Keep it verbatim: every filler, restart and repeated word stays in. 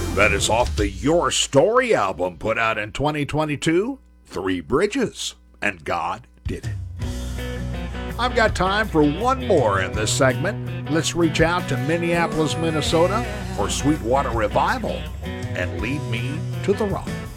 That is off the Your Story album put out in twenty twenty-two, Three Bridges, and God Did It. I've got time for one more in this segment. Let's reach out to Minneapolis, Minnesota for Sweetwater Revival and Lead Me to the Rock.